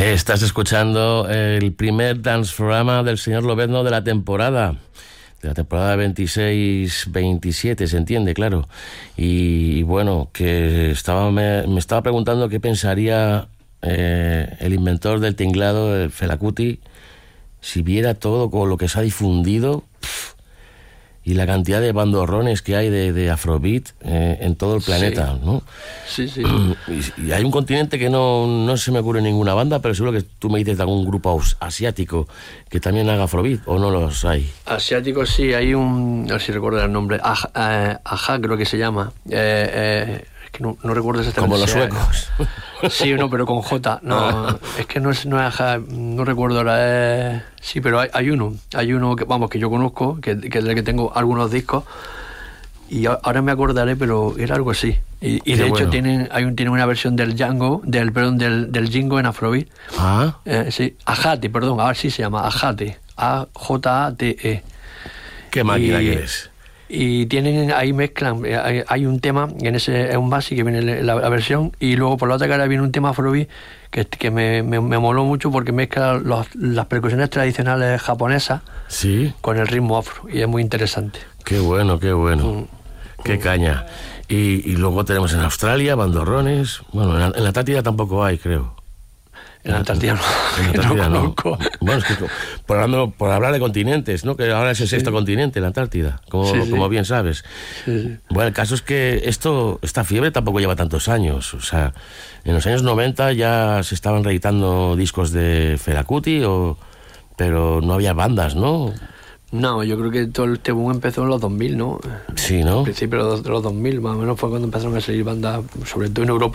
Estás escuchando el primer danceprograma del señor Lobezno de la temporada 26-27, se entiende, claro. Y bueno, que me estaba preguntando qué pensaría el inventor del tinglado, el Fela Kuti, si viera todo con lo que se ha difundido y la cantidad de bandorrones que hay de Afrobeat en todo el planeta, sí. ¿No? Sí, sí. Y hay un continente que no se me ocurre ninguna banda, pero seguro que tú me dices de algún grupo asiático que también haga Afrobeat, ¿o no los hay? Asiáticos sí, hay un... No sé si recuerdo el nombre. Ajá, creo que se llama. Es que no recuerdo exactamente. Como los suecos. Sí, no, pero con J. No, es que no es Ajá, no recuerdo ahora. Sí, pero hay uno que, vamos, que yo conozco, que es del que tengo algunos discos, y ahora me acordaré, pero era algo así. Y de hecho tienen una versión del Django, del Jingo en Afrobeat. Ah. Sí, Ajate, perdón, ahora sí se llama Ajate. A-J-A-T-E. ¿Qué máquina que eres? Y ahí mezclan, hay un tema, en ese es un base que viene la versión, y luego por la otra cara viene un tema Afrobeat que me moló mucho porque mezcla las percusiones tradicionales japonesas, ¿sí?, con el ritmo afro, y es muy interesante. Qué bueno. Qué caña. Y luego tenemos en Australia bandorrones. Bueno, en la Antártida tampoco hay, creo. En la Antártida no. En la Antártida no. Bueno, es que por hablar de continentes, ¿no? Que ahora es el sexto continente, la Antártida, como bien sabes. Sí. Bueno, el caso es que esta fiebre tampoco lleva tantos años. O sea, en los años 90 ya se estaban reeditando discos de Fela Kuti, pero no había bandas, ¿no? No, yo creo que todo este boom empezó en los 2000, ¿no? Sí, ¿no? Al principio de los 2000, más o menos, fue cuando empezaron a salir bandas, sobre todo en Europa.